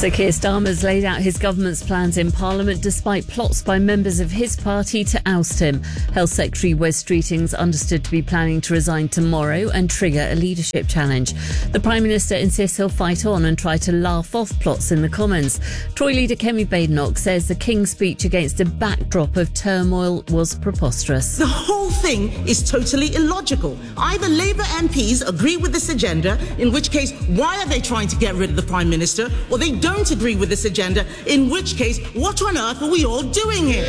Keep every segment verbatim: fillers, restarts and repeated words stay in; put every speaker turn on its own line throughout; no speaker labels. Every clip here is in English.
Sir Keir Starmer's laid out his government's plans in Parliament despite plots by members of his party to oust him. Health Secretary Wes Streeting's understood to be planning to resign tomorrow and trigger a leadership challenge. The Prime Minister insists he'll fight on and try to laugh off plots in the Commons. Tory leader Kemi Badenoch says the King's speech against a backdrop of turmoil was preposterous.
The whole thing is totally illogical. Either Labour M Ps agree with this agenda, in which case, why are they trying to get rid of the Prime Minister, or they don't agree with this agenda, in which case, what on earth are we all doing here?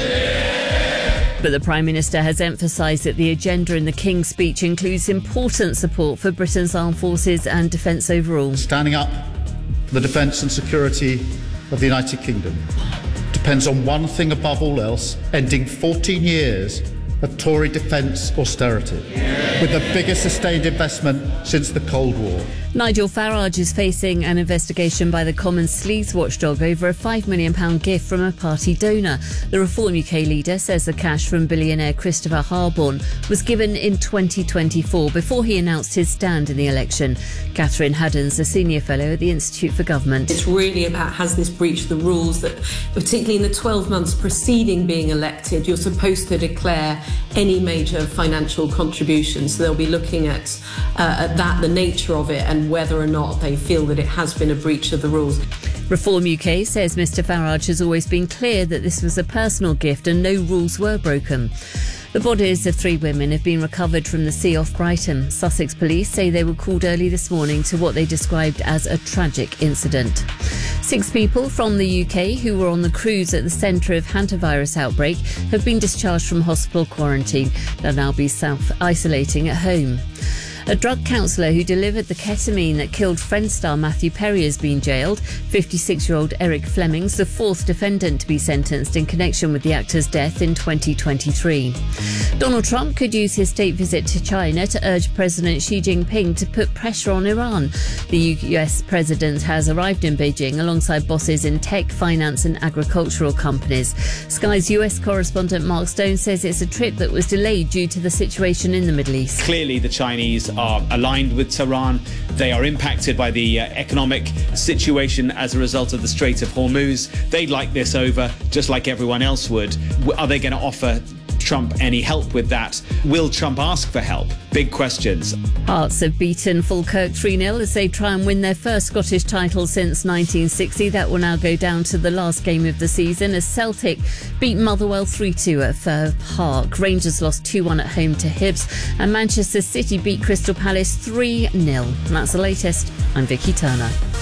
But the Prime Minister has emphasised that the agenda in the King's speech includes important support for Britain's armed forces and defence overall.
Standing up for the defence and security of the United Kingdom depends on one thing above all else: ending fourteen years of Tory defence austerity, with the biggest sustained investment since the Cold War.
Nigel Farage is facing an investigation by the Commons sleaze watchdog over a five million pounds gift from a party donor. The Reform U K leader says the cash from billionaire Christopher Harborne was given in twenty twenty-four before he announced his stand in the election. Catherine Haddon's a senior fellow at the Institute for Government.
It's really about, has this breached the rules that, particularly in the twelve months preceding being elected, you're supposed to declare any major financial contributions. So they'll be looking at, uh, at that, the nature of it, and whether or not they feel that it has been a breach of the rules.
Reform U K says Mr Farage has always been clear that this was a personal gift and no rules were broken. The bodies of three women have been recovered from the sea off Brighton. Sussex police say they were called early this morning to what they described as a tragic incident. Six people from the U K who were on the cruise at the centre of hantavirus outbreak have been discharged from hospital quarantine. They'll now be self-isolating at home. A drug counsellor who delivered the ketamine that killed Friends star Matthew Perry has been jailed. fifty-six-year-old Eric Fleming's the fourth defendant to be sentenced in connection with the actor's death in twenty twenty-three. Donald Trump could use his state visit to China to urge President Xi Jinping to put pressure on Iran. The U S president has arrived in Beijing alongside bosses in tech, finance and agricultural companies. Sky's U S correspondent Mark Stone says it's a trip that was delayed due to the situation in the Middle East.
Clearly the Chinese are aligned with Tehran. They are impacted by the uh, economic situation as a result of the Strait of Hormuz. They'd like this over, just like everyone else would. Are they going to offer Trump any help with that? Will Trump ask for help? Big questions.
Hearts have beaten Falkirk three nil as they try and win their first Scottish title since nineteen sixty. That will now go down to the last game of the season as Celtic beat Motherwell three two at Fir Park. Rangers lost two one at home to Hibs and Manchester City beat Crystal Palace three nil. And that's the latest. I'm Vicky Turner.